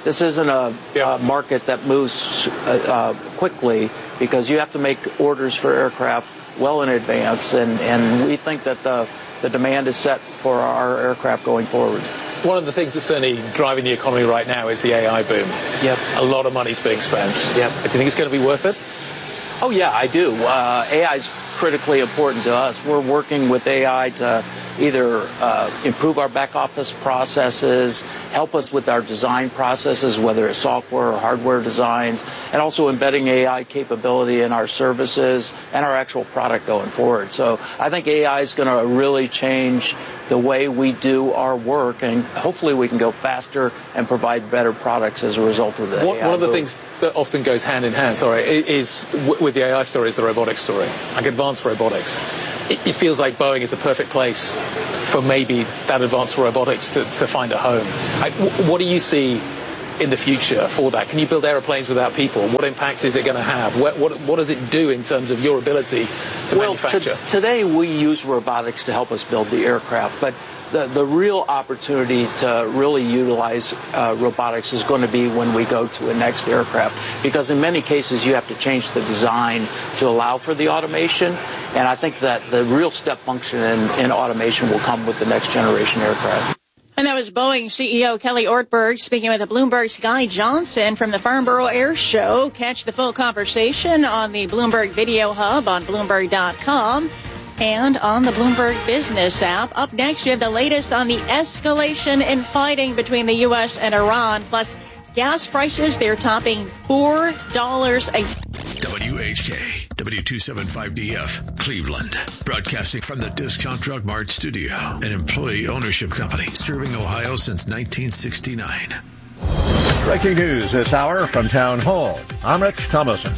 a market that moves quickly, because you have to make orders for aircraft well in advance, and we think that the demand is set for our aircraft going forward. One of the things that's certainly driving the economy right now is the AI boom. Yep. A lot of money's being spent. Yep. Do you think it's going to be worth it? Oh, yeah, I do. AI is critically important to us. We're working with AI to either improve our back office processes, help us with our design processes, whether it's software or hardware designs, and also embedding AI capability in our services and our actual product going forward. So I think AI is going to really change the way we do our work, and hopefully we can go faster and provide better products as a result of the AI. One of the things that often goes hand in hand, is with the AI story is the robotics story, like advanced robotics. It feels like Boeing is a perfect place for maybe that advanced robotics to find a home. What do you see in the future for that? Can you build airplanes without people? What impact is it going to have? What does it do in terms of your ability to manufacture? Today we use robotics to help us build the aircraft, but the real opportunity to really utilize robotics is going to be when we go to a next aircraft, because in many cases you have to change the design to allow for the automation, and I think that the real step function in automation will come with the next generation aircraft. And that was Boeing CEO Kelly Ortberg speaking with the Bloomberg's Guy Johnson from the Farnborough Air Show. Catch the full conversation on the Bloomberg Video Hub on Bloomberg.com. and on the Bloomberg Business app. Up next, you have the latest on the escalation in fighting between the U.S. and Iran, plus gas prices, they're topping $4 a WHK, W275DF, Cleveland. Broadcasting from the Discount Drug Mart studio, an employee ownership company serving Ohio since 1969. Breaking news this hour from Town Hall. I'm Rich Thomason.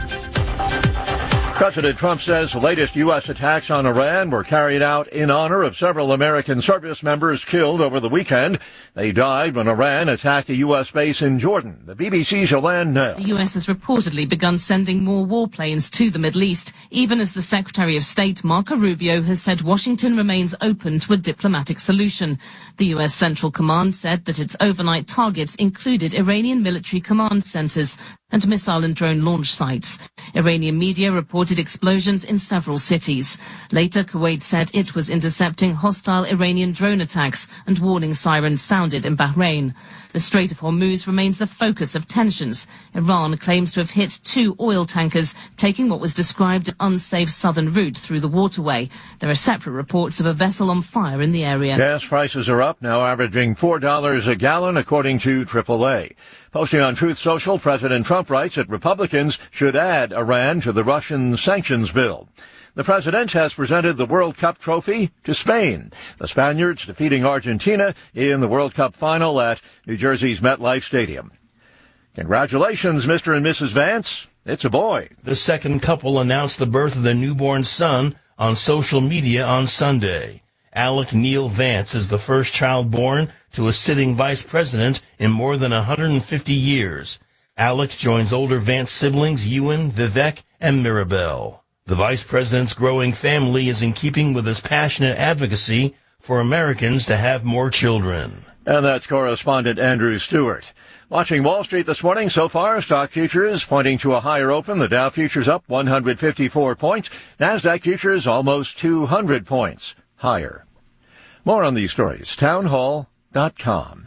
President Trump says the latest U.S. attacks on Iran were carried out in honor of several American service members killed over the weekend. They died when Iran attacked a U.S. base in Jordan. The BBC's Yolande Knell. The U.S. has reportedly begun sending more warplanes to the Middle East, even as the Secretary of State, Marco Rubio, has said Washington remains open to a diplomatic solution. The U.S. Central Command said that its overnight targets included Iranian military command centers and missile and drone launch sites. Iranian media reported explosions in several cities. Later, Kuwait said it was intercepting hostile Iranian drone attacks, and warning sirens sounded in Bahrain. The Strait of Hormuz remains the focus of tensions. Iran claims to have hit 2 oil tankers, taking what was described an unsafe southern route through the waterway. There are separate reports of a vessel on fire in the area. Gas prices are up, now averaging $4 a gallon, according to AAA. Posting on Truth Social, President Trump writes that Republicans should add Iran to the Russian sanctions bill. The president has presented the World Cup trophy to Spain. The Spaniards defeating Argentina in the World Cup final at New Jersey's MetLife Stadium. Congratulations, Mr. and Mrs. Vance. It's a boy. The second couple announced the birth of their newborn son on social media on Sunday. Alec Neil Vance is the first child born to a sitting vice president in more than 150 years. Alec joins older Vance siblings Ewan, Vivek, and Mirabelle. The vice president's growing family is in keeping with his passionate advocacy for Americans to have more children. And that's correspondent Andrew Stewart. Watching Wall Street this morning, so far, stock futures pointing to a higher open. The Dow futures up 154 points. NASDAQ futures almost 200 points higher. More on these stories, townhall.com.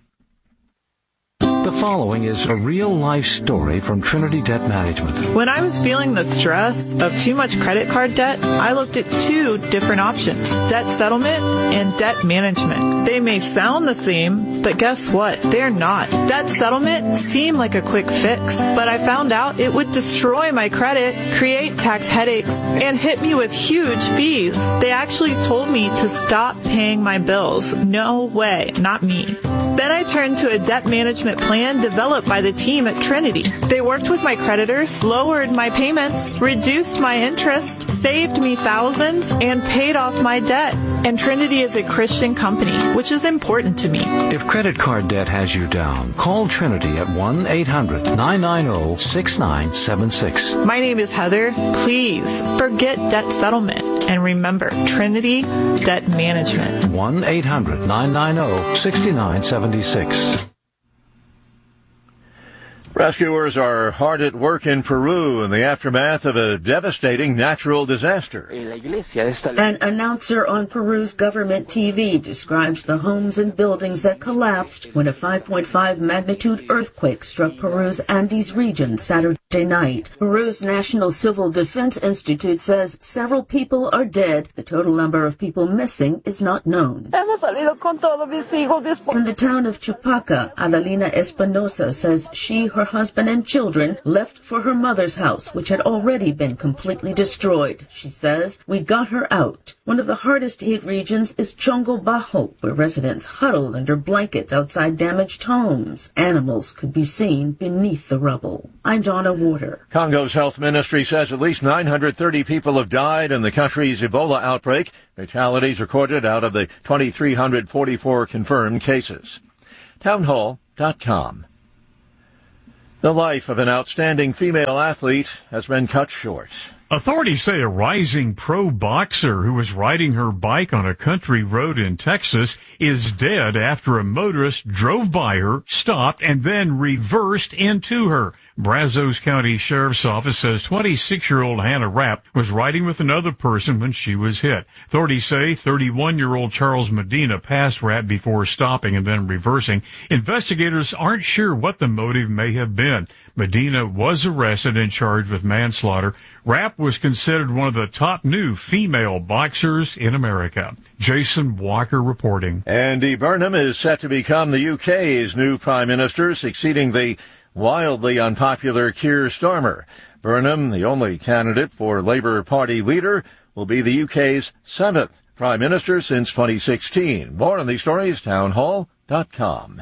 The following is a real-life story from Trinity Debt Management. When I was feeling the stress of too much credit card debt, I looked at 2 different options, debt settlement and debt management. They may sound the same, but guess what? They're not. Debt settlement seemed like a quick fix, but I found out it would destroy my credit, create tax headaches, and hit me with huge fees. They actually told me to stop paying my bills. No way, not me. Then I turned to a debt management plan developed by the team at Trinity. They worked with my creditors, lowered my payments, reduced my interest, saved me thousands, and paid off my debt. And Trinity is a Christian company, which is important to me. If credit card debt has you down, call Trinity at 1-800-990-6976. My name is Heather. Please forget debt settlement and remember Trinity Debt Management. 1-800-990-6976. Rescuers are hard at work in Peru in the aftermath of a devastating natural disaster. An announcer on Peru's government TV describes the homes and buildings that collapsed when a 5.5 magnitude earthquake struck Peru's Andes region Saturday night. Peru's National Civil Defense Institute says several people are dead. The total number of people missing is not known. In the town of Chupaca, Adalina Espinosa says she, her husband, and children left for her mother's house, which had already been completely destroyed. She says, "We got her out." One of the hardest hit regions is Chongo Bajo, where residents huddled under blankets outside damaged homes. Animals could be seen beneath the rubble. I'm Donna Warder. Congo's health ministry says at least 930 people have died in the country's Ebola outbreak. Fatalities recorded out of the 2,344 confirmed cases. Townhall.com. The life of an outstanding female athlete has been cut short. Authorities say a rising pro boxer who was riding her bike on a country road in Texas is dead after a motorist drove by her, stopped, and then reversed into her. Brazos County Sheriff's Office says 26-year-old Hannah Rapp was riding with another person when she was hit. Authorities say 31-year-old Charles Medina passed Rapp before stopping and then reversing. Investigators aren't sure what the motive may have been. Medina was arrested and charged with manslaughter. Rapp was considered one of the top new female boxers in America. Jason Walker reporting. Andy Burnham is set to become the UK's new Prime Minister, succeeding the wildly unpopular Keir Starmer. Burnham, the only candidate for Labour Party leader, will be the UK's 7th Prime Minister since 2016. More on these stories, townhall.com.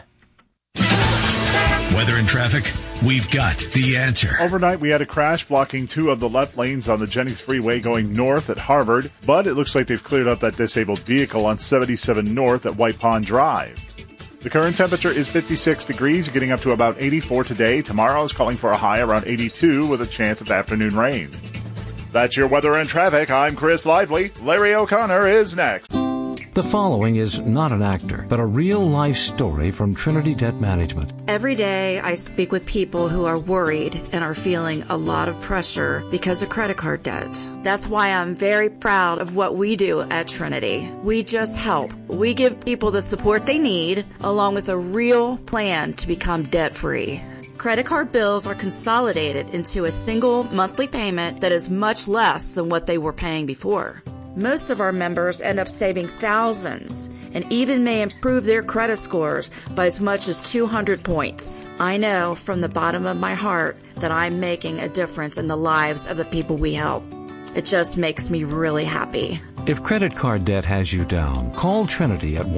Weather and traffic, we've got the answer. Overnight, we had a crash blocking 2 of the left lanes on the Jennings Freeway going north at Harvard, but it looks like they've cleared up that disabled vehicle on 77 North at White Pond Drive. The current temperature is 56 degrees, getting up to about 84 today. Tomorrow is calling for a high around 82 with a chance of afternoon rain. That's your weather and traffic. I'm Chris Lively. Larry O'Connor is next. The following is not an actor, but a real-life story from Trinity Debt Management. Every day I speak with people who are worried and are feeling a lot of pressure because of credit card debt. That's why I'm very proud of what we do at Trinity. We just help. We give people the support they need, along with a real plan to become debt-free. Credit card bills are consolidated into a single monthly payment that is much less than what they were paying before. Most of our members end up saving thousands and even may improve their credit scores by as much as 200 points. I know from the bottom of my heart that I'm making a difference in the lives of the people we help. It just makes me really happy. If credit card debt has you down, call Trinity at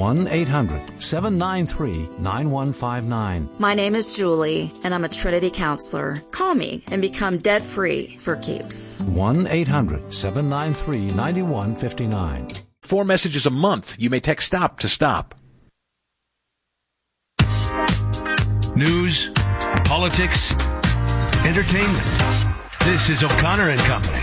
1-800-793-9159. My name is Julie, and I'm a Trinity counselor. Call me and become debt-free for keeps. 1-800-793-9159. 4 messages a month. You may text STOP to stop. News, politics, entertainment. This is O'Connor and Company.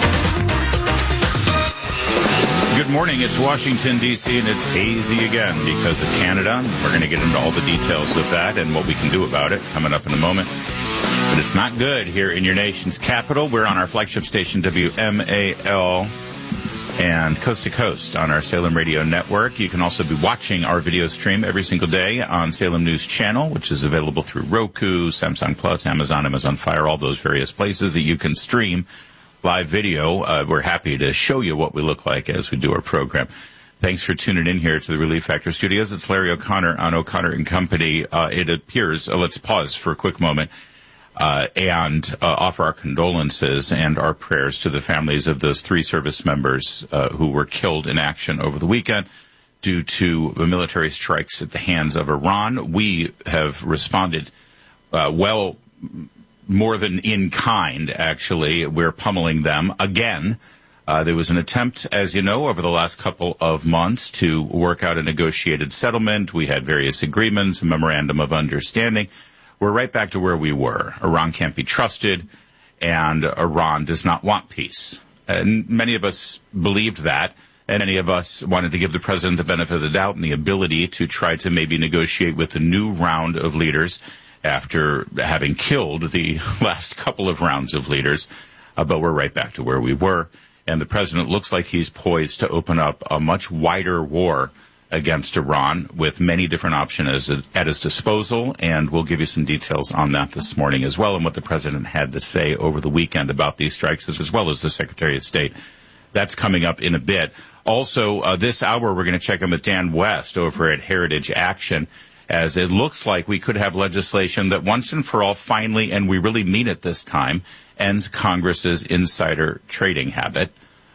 Good morning. It's Washington, D.C., and it's hazy again because of Canada. We're going to get into all the details of that and what we can do about it coming up in a moment. But it's not good here in your nation's capital. We're on our flagship station, WMAL, and coast to coast on our Salem Radio Network. You can also be watching our video stream every single day on Salem News Channel, which is available through Roku, Samsung Plus, Amazon Fire, all those various places that you can stream live video. We're happy to show you what we look like as we do our program. Thanks for tuning in here to the Relief Factor Studios. It's Larry O'Connor on O'Connor and Company. It appears, let's pause for a quick moment and offer our condolences and our prayers to the families of those 3 service members who were killed in action over the weekend due to the military strikes at the hands of Iran. We have responded well, more than in kind, actually. We're pummeling them again. There was an attempt, as you know, over the last couple of months to work out a negotiated settlement. We had various agreements, a memorandum of understanding. We're right back to where we were. Iran can't be trusted, and Iran does not want peace. And many of us believed that, and many of us wanted to give the president the benefit of the doubt and the ability to try to maybe negotiate with a new round of leaders after having killed the last couple of rounds of leaders. But we're right back to where we were. And the president looks like he's poised to open up a much wider war against Iran with many different options at his disposal. And we'll give you some details on that this morning as well, and what the president had to say over the weekend about these strikes, as well as the Secretary of State. That's coming up in a bit. Also, this hour, we're going to check in with Dan West over at Heritage Action, as it looks like we could have legislation that once and for all finally, and we really mean it this time, ends Congress's insider trading habit.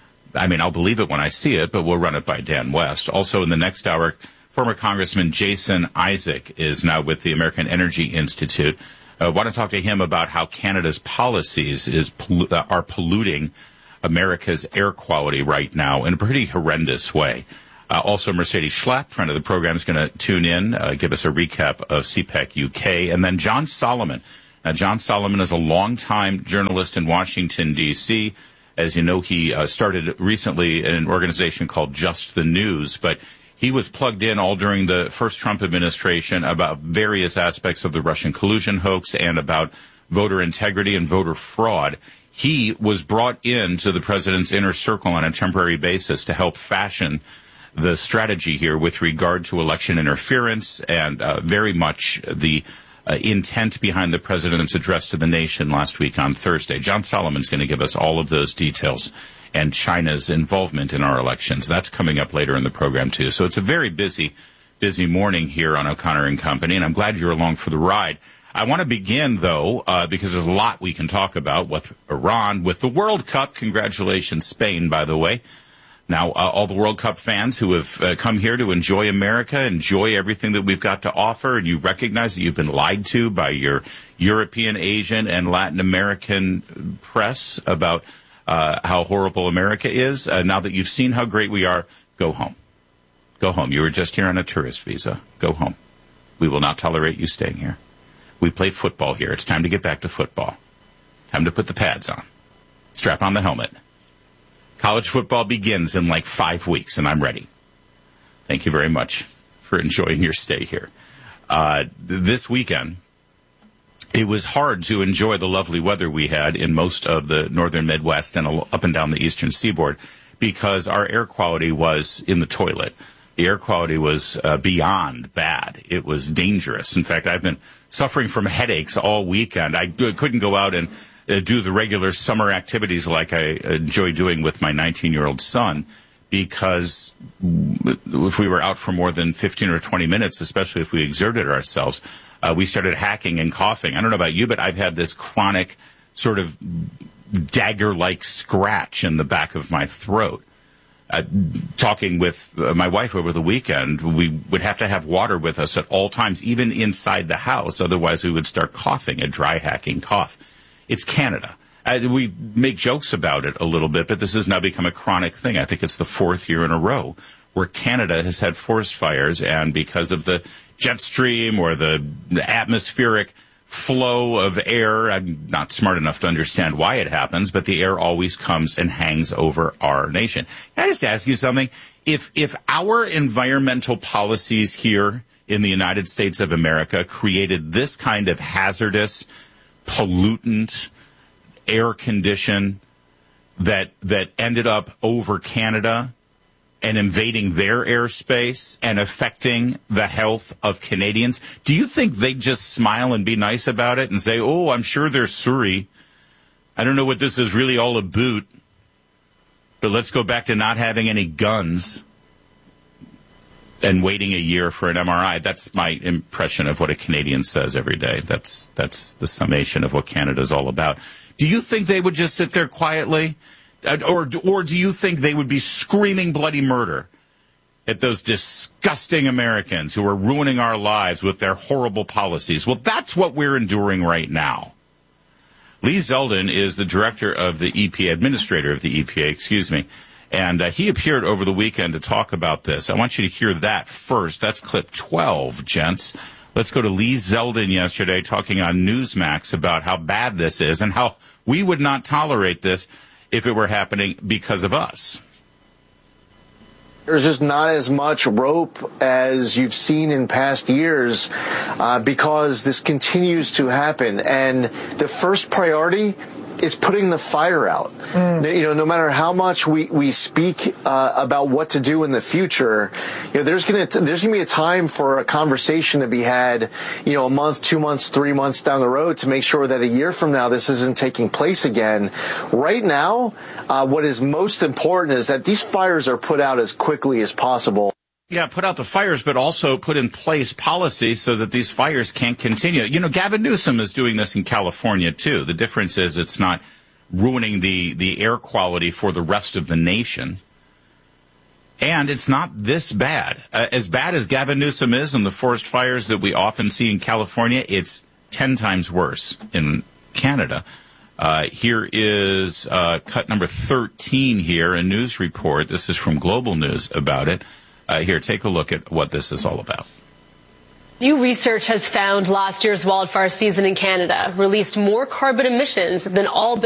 I mean, I'll believe it when I see it, but we'll run it by Dan West. Also, in the next hour, former Congressman Jason Isaac is now with the American Energy Institute. I want to talk to him about how Canada's policies are polluting America's air quality right now in a pretty horrendous way. Also, Mercedes Schlapp, friend of the program, is going to tune in, give us a recap of CPEC UK. And then John Solomon. John Solomon is a longtime journalist in Washington, D.C. As you know, he started recently in an organization called Just the News, but he was plugged in all during the first Trump administration about various aspects of the Russian collusion hoax and about voter integrity and voter fraud. He was brought into the president's inner circle on a temporary basis to help fashion the strategy here with regard to election interference and very much the intent behind the president's address to the nation last week on Thursday. John Solomon's going to give us all of those details and China's involvement in our elections. That's coming up later in the program, too. So it's a very busy morning here on O'Connor and Company, and I'm glad you're along for the ride. I want to begin, though, because there's a lot we can talk about with Iran, with the World Cup. Congratulations, Spain, by the way. Now, all the World Cup fans who have come here to enjoy America, enjoy everything that we've got to offer, and you recognize that you've been lied to by your European, Asian, and Latin American press about how horrible America is. Now that you've seen how great we are, go home. Go home. You were just here on a tourist visa. Go home. We will not tolerate you staying here. We play football here. It's time to get back to football. Time to put the pads on. Strap on the helmet. College football begins in like 5 weeks, and I'm ready. Thank you very much for enjoying your stay here. This weekend, it was hard to enjoy the lovely weather we had in most of the northern Midwest and up and down the eastern seaboard because our air quality was in the toilet. The air quality was beyond bad. It was dangerous. In fact, I've been suffering from headaches all weekend. I couldn't go out and do the regular summer activities like I enjoy doing with my 19-year-old son because if we were out for more than 15 or 20 minutes, especially if we exerted ourselves, we started hacking and coughing. I don't know about you, but I've had this chronic sort of dagger-like scratch in the back of my throat. Talking with my wife over the weekend, we would have to have water with us at all times, even inside the house. Otherwise, we would start coughing, a dry hacking cough. It's Canada. We make jokes about it a little bit, but this has now become a chronic thing. I think it's the 4th year in a row where Canada has had forest fires, and because of the jet stream or the atmospheric flow of air, I'm not smart enough to understand why it happens, but the air always comes and hangs over our nation. Can I just ask you something? If our environmental policies here in the United States of America created this kind of hazardous pollutant air condition that ended up over Canada and invading their airspace and affecting the health of Canadians, do you think they'd just smile and be nice about it and say, oh, I'm sure they're sorry. I don't know what this is really all about, but let's go back to not having any guns and waiting a year for an MRI. That's my impression of what a Canadian says every day. That's the summation of what Canada's all about. Do you think they would just sit there quietly? Or do you think they would be screaming bloody murder at those disgusting Americans who are ruining our lives with their horrible policies? Well, that's what we're enduring right now. Lee Zeldin is the director of the EPA, administrator of the EPA, and he appeared over the weekend to talk about this. I want you to hear that first. That's clip 12, gents. Let's go to Lee Zeldin yesterday talking on Newsmax about how bad this is and how we would not tolerate this if it were happening because of us. There's just not as much rope as you've seen in past years because this continues to happen. And the first priority is putting the fire out. No matter how much we speak about what to do in the future, there's gonna be a time for a conversation to be had, a month, 2 months, 3 months down the road to make sure that a year from now this isn't taking place again. Right now, what is most important is that these fires are put out as quickly as possible. Yeah, put out the fires, but also put in place policies so that these fires can't continue. Gavin Newsom is doing this in California, too. The difference is it's not ruining the air quality for the rest of the nation. And it's not this bad. As bad as Gavin Newsom is in the forest fires that we often see in California, it's 10 times worse in Canada. Here is cut number 13 here, a news report. This is from Global News about it. Here, take a look at what this is all about. New research has found last year's wildfire season in Canada released more carbon emissions than all but